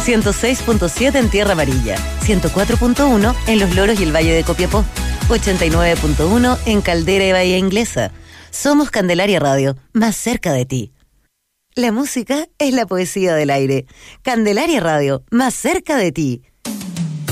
106.7 en Tierra Amarilla, 104.1 en Los Loros y el Valle de Copiapó, 89.1 en Caldera y Bahía Inglesa. Somos Candelaria Radio, más cerca de ti. La música es la poesía del aire. Candelaria Radio, más cerca de ti.